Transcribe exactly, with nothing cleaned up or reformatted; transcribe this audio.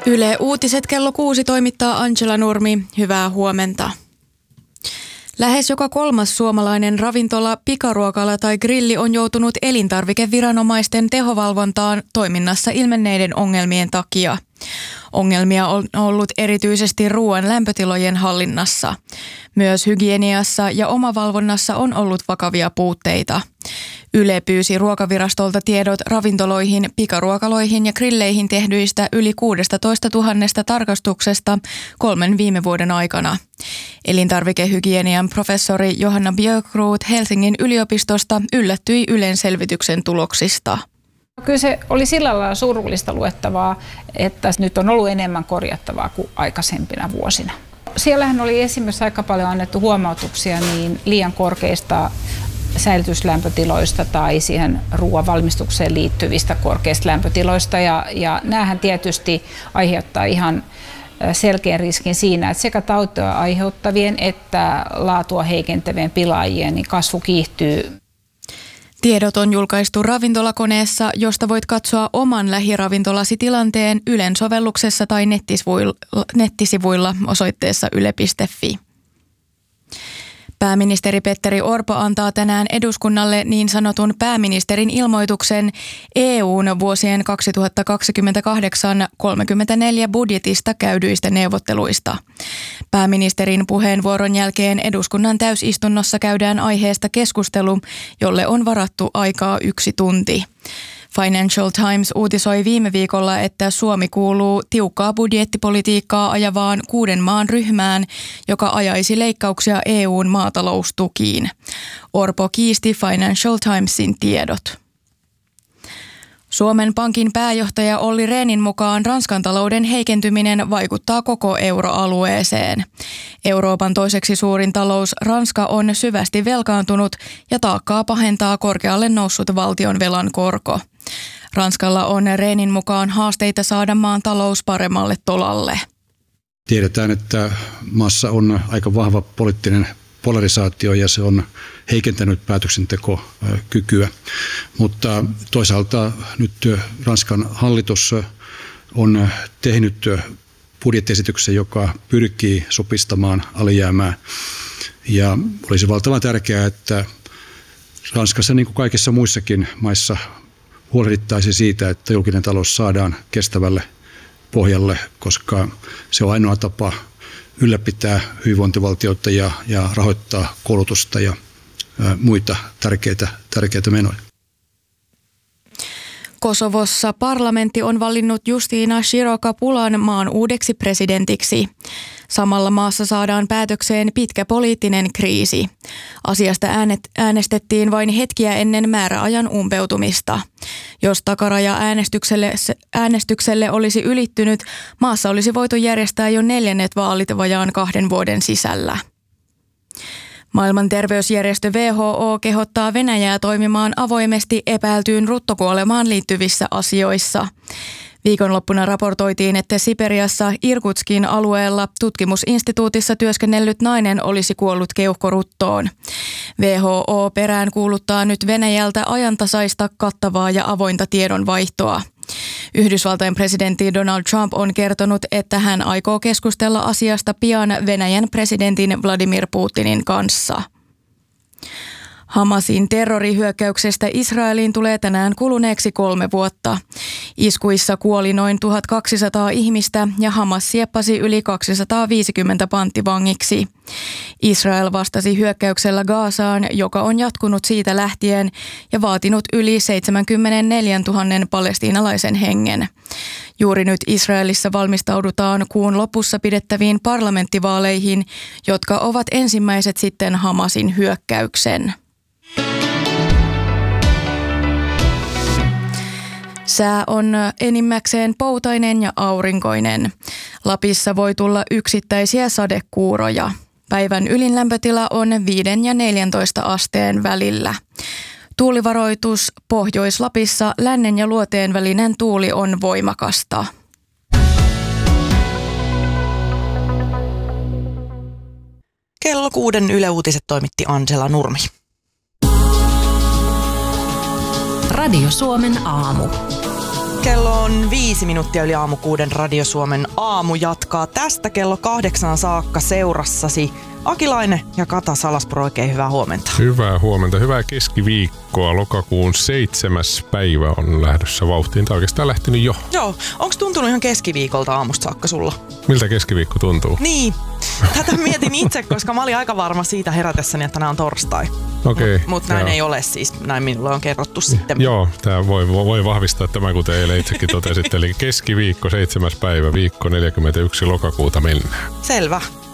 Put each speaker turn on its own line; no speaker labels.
Yle Uutiset kello kuusi toimittaa Angela Nurmi. Hyvää huomenta. Lähes joka kolmas suomalainen ravintola, pikaruokala tai grilli on joutunut elintarvikeviranomaisten tehovalvontaan toiminnassa ilmenneiden ongelmien takia. Ongelmia on ollut erityisesti ruoan lämpötilojen hallinnassa. Myös hygieniassa ja omavalvonnassa on ollut vakavia puutteita. Yle pyysi Ruokavirastolta tiedot ravintoloihin, pikaruokaloihin ja grilleihin tehdyistä yli kuusitoista tuhatta tarkastuksesta kolmen viime vuoden aikana. Elintarvikehygienian professori Johanna Björkroth Helsingin yliopistosta yllättyi Ylen selvityksen tuloksista.
Kyllä se oli sillä lailla surullista luettavaa, että nyt on ollut enemmän korjattavaa kuin aikaisempina vuosina. Siellähän oli esimerkiksi aika paljon annettu huomautuksia niin liian korkeista säilytyslämpötiloista tai siihen ruoan valmistukseen liittyvistä korkeista lämpötiloista. Ja, ja näähän tietysti aiheuttaa ihan selkeän riskin siinä, että sekä tautia aiheuttavien että laatua heikentävien pilaajien niin kasvu kiihtyy.
Tiedot on julkaistu ravintolakoneessa, josta voit katsoa oman lähiravintolasi tilanteen Ylen sovelluksessa tai nettisivuilla osoitteessa yle piste fi. Pääministeri Petteri Orpo antaa tänään eduskunnalle niin sanotun pääministerin ilmoituksen E U:n vuosien kaksituhattakaksikymmentäkahdeksan kolmekymmentäneljä budjetista käydyistä neuvotteluista. Pääministerin puheenvuoron jälkeen eduskunnan täysistunnossa käydään aiheesta keskustelu, jolle on varattu aikaa yksi tunti. Financial Times uutisoi viime viikolla, että Suomi kuuluu tiukkaa budjettipolitiikkaa ajavaan kuuden maan ryhmään, joka ajaisi leikkauksia E U:n maataloustukiin. Orpo kiisti Financial Timesin tiedot. Suomen Pankin pääjohtaja Olli Rehnin mukaan Ranskan talouden heikentyminen vaikuttaa koko euroalueeseen. Euroopan toiseksi suurin talous Ranska on syvästi velkaantunut ja taakkaa pahentaa korkealle noussut valtion velan korko. Ranskalla on Rehnin mukaan haasteita saada maan talous paremmalle tolalle.
Tiedetään, että maassa on aika vahva poliittinen polarisaatio ja se on heikentänyt päätöksentekokykyä, mutta toisaalta nyt Ranskan hallitus on tehnyt budjettiesityksen, joka pyrkii supistamaan alijäämää ja olisi valtavan tärkeää, että Ranskassa niin kuin kaikissa muissakin maissa huolehdittaisiin siitä, että julkinen talous saadaan kestävälle pohjalle, koska se on ainoa tapa ylläpitää hyvinvointivaltiota ja, ja rahoittaa koulutusta ja ä, muita tärkeitä, tärkeitä menoja.
Kosovossa parlamentti on valinnut Justiina Shirokapulan maan uudeksi presidentiksi. Samalla maassa saadaan päätökseen pitkä poliittinen kriisi. Asiasta äänestettiin vain hetkiä ennen määräajan umpeutumista. Jos takaraja äänestykselle, äänestykselle olisi ylittynyt, maassa olisi voitu järjestää jo neljännet vaalit vajaan kahden vuoden sisällä. Maailman terveysjärjestö W H O kehottaa Venäjää toimimaan avoimesti epäiltyyn ruttokuolemaan liittyvissä asioissa. Viikonloppuna raportoitiin, että Siperiassa Irkutskin alueella tutkimusinstituutissa työskennellyt nainen olisi kuollut keuhkoruttoon. W H O perään kuuluttaa nyt Venäjältä ajantasaista, kattavaa ja avointa tiedonvaihtoa. Yhdysvaltain presidentti Donald Trump on kertonut, että hän aikoo keskustella asiasta pian Venäjän presidentin Vladimir Putinin kanssa. Hamasin terrorihyökkäyksestä Israeliin tulee tänään kuluneeksi kolme vuotta. Iskuissa kuoli noin tuhatkaksisataa ihmistä ja Hamas sieppasi yli kaksisataaviisikymmentä panttivangiksi. Israel vastasi hyökkäyksellä Gazaan, joka on jatkunut siitä lähtien ja vaatinut yli seitsemänkymmentäneljätuhatta palestiinalaisen hengen. Juuri nyt Israelissa valmistaudutaan kuun lopussa pidettäviin parlamenttivaaleihin, jotka ovat ensimmäiset sitten Hamasin hyökkäyksen. Sää on enimmäkseen poutainen ja aurinkoinen. Lapissa voi tulla yksittäisiä sadekuuroja. Päivän ylin lämpötila on viiden ja neljäntoista asteen välillä. Tuulivaroitus Pohjois-Lapissa lännen ja luoteen välinen tuuli on voimakasta.
Kello kuuden Yle Uutiset toimitti Angela Nurmi.
Radio Suomen aamu.
Kello on viisi minuuttia yli aamu kuuden. Radio Suomen aamu jatkaa tästä kello kahdeksan saakka seurassasi. Akilainen ja Kata Salaspuro, oikein hyvää huomenta.
Hyvää huomenta. Hyvää keskiviikkoa. Lokakuun seitsemäs päivä on lähdössä vauhtiin. Tämä on oikeastaan lähtenyt jo.
Joo. Onko tuntunut ihan keskiviikolta aamusta saakka sulla?
Miltä keskiviikko tuntuu?
Niin. Tätä mietin itse, koska mä olin aika varma siitä herätessäni, että nämä on torstai.
Okei.
Mutta mut näin ei ole siis. Näin minulle on kerrottu sitten.
Joo, tämä voi, voi vahvistaa tämä, kuten eilen itsekin totesit. Eli keskiviikko, seitsemäs päivä, viikko neljäkymmentäyksi lokakuuta mennään.
Selvä.